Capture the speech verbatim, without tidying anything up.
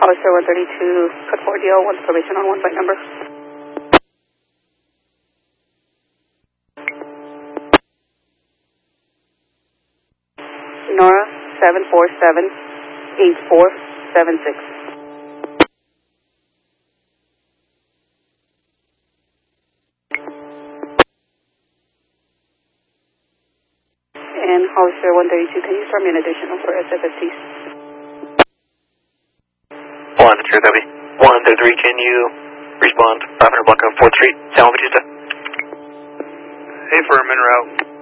Officer one thirty-two, cut four D L, one probation on one flight number. Nora, seven four seven, eight four seven six. And Officer one thirty-two, can you start me an additional for S F S Ts? one, zero, W. one thirty-three, can you respond five hundred block of fourth Street, San Juan Bautista? Hey, firm, en route.